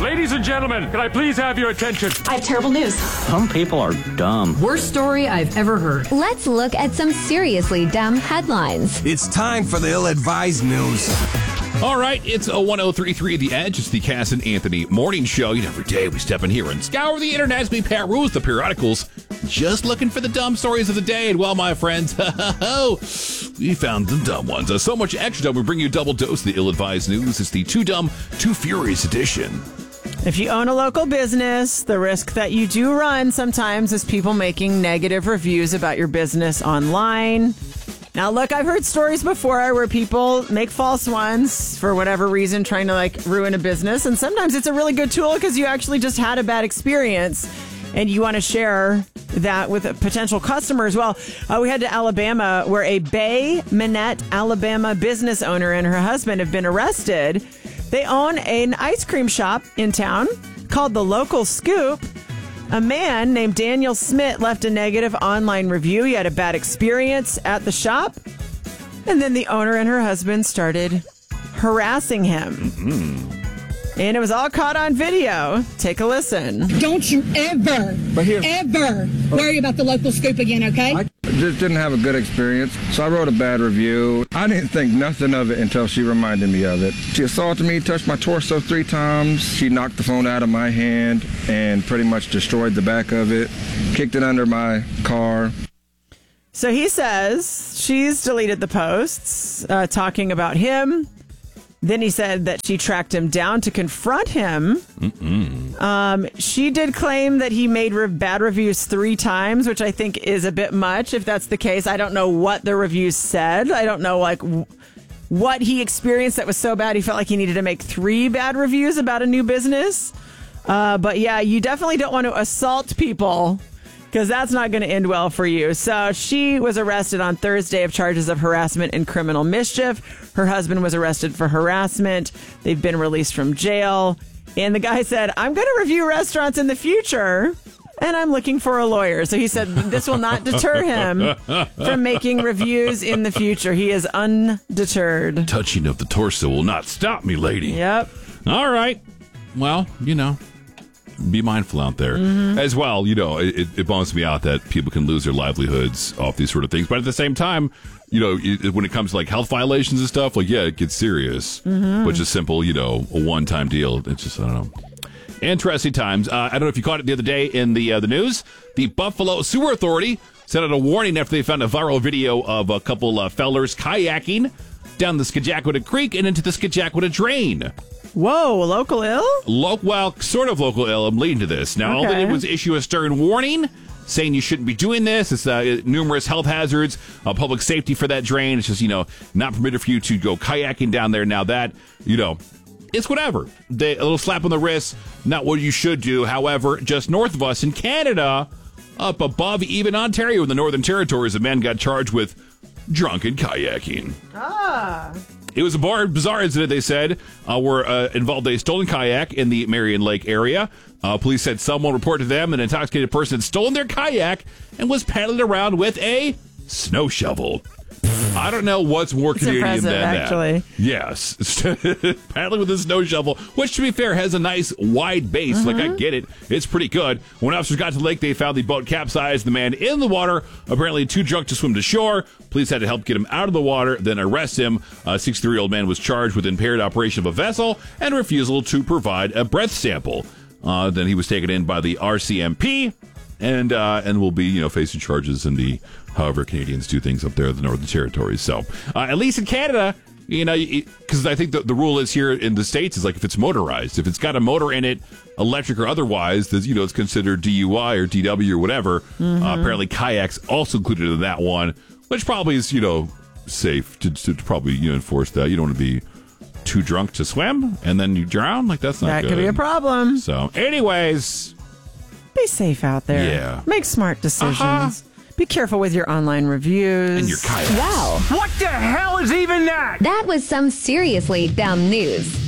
Ladies and gentlemen, can I please have your attention? I have terrible news. Some people are dumb. Worst story I've ever heard. Let's look at some seriously dumb headlines. It's time for the ill-advised news. All right, it's a 1033 The Edge. It's the Cass and Anthony morning show. Every day we step in here and scour the internet as we peruse the periodicals, just looking for the dumb stories of the day. And well, my friends, we found the dumb ones. So much extra dumb, we bring you a double dose of the ill-advised news. It's the Too Dumb, Too Furious edition. If you own a local business, the risk that you do run sometimes is people making negative reviews about your business online. Now, look, I've heard stories before where people make false ones for whatever reason, trying to ruin a business. And sometimes it's a really good tool because you actually just had a bad experience and you want to share that with potential customers. Well, we head to Alabama where a Bay Minette, Alabama business owner and her husband have been arrested. They own an ice cream shop in town called The Local Scoop. A man named Daniel Smith left a negative online review. He had a bad experience at the shop. And then the owner and her husband started harassing him. Mm-hmm. And it was all caught on video. Take a listen. Don't you ever worry about the Local Scoop again, okay? I just didn't have a good experience, so I wrote a bad review. I didn't think nothing of it until she reminded me of it. She assaulted me, touched my torso 3 times. She knocked the phone out of my hand and pretty much destroyed the back of it, kicked it under my car. So he says she's deleted the posts talking about him. Then he said that she tracked him down to confront him. She did claim that he made bad reviews 3 times, which I think is a bit much. If that's the case, I don't know what the reviews said. I don't know what he experienced that was so bad he felt like he needed to make 3 bad reviews about a new business. But yeah, you definitely don't want to assault people, because that's not going to end well for you. So she was arrested on Thursday of charges of harassment and criminal mischief. Her husband was arrested for harassment. They've been released from jail. And the guy said, I'm going to review restaurants in the future, and I'm looking for a lawyer. So he said this will not deter him from making reviews in the future. He is undeterred. Touching of the torso will not stop me, lady. Yep. All right. Well, be mindful out there. As well, it bums me out that people can lose their livelihoods off these sort of things. But at the same time, when it comes to health violations and stuff, it gets serious. But just simple, a one-time deal. It's just, I don't know. Interesting times. I don't know if you caught it the other day in the news. The Buffalo Sewer Authority sent out a warning after they found a viral video of a couple fellers kayaking down the Skajackwada Creek and into the Skajackwada Drain. Whoa, local ill? Well, sort of local ill. I'm leading to this. Now, all they did was issue a stern warning saying you shouldn't be doing this. It's numerous health hazards, public safety for that drain. It's just, not permitted for you to go kayaking down there. Now that, it's whatever. A little slap on the wrist, not what you should do. However, just north of us in Canada, up above even Ontario in the Northern Territories, a man got charged with drunken kayaking. It was a bizarre incident, they said, where involved a stolen kayak in the Marion Lake area. Police said someone reported to them an intoxicated person had stolen their kayak and was paddling around with a snow shovel. I don't know what's more Canadian than actually. That. Yes. Paddling with a snow shovel, which, to be fair, has a nice wide base. I get it. It's pretty good. When officers got to the lake, they found the boat capsized, the man in the water, apparently too drunk to swim to shore. Police had to help get him out of the water, then arrest him. A 63-year-old man was charged with impaired operation of a vessel and refusal to provide a breath sample. Then he was taken in by the RCMP and will be, facing charges in the however Canadians do things up there in the Northern Territories. So, at least in Canada, because I think the rule is here in the States is if it's motorized, if it's got a motor in it, electric or otherwise, it's considered DUI or DW or whatever. Apparently kayaks also included in that one, which probably is, safe to probably, enforce that. You don't want to be too drunk to swim and then you drown. That's not good. That could be a problem. So, anyways, be safe out there. Yeah. Make smart decisions. Be careful with your online reviews. And your kayaks. Wow. What the hell is even that? That was some seriously dumb news.